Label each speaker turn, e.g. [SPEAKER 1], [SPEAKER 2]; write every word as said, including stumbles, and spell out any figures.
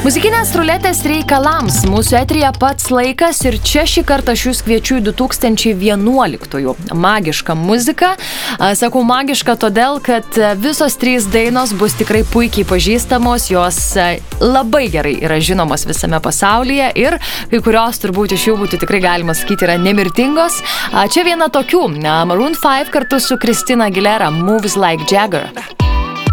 [SPEAKER 1] Muzikinės ruletės reikalams mūsų eteryje pats laikas ir čia šį kartą aš jūs kviečiu į du tūkstančiai vienuoliktųjų magišką muziką. Sakau magišką todėl, kad visos trys dainos bus tikrai puikiai pažįstamos, jos labai gerai yra žinomos visame pasaulyje ir kai kurios turbūt iš jų būtų tikrai galima sakyti yra nemirtingos. Čia viena tokių, Maroon five kartu su Christina Aguilera, Moves Like Jagger.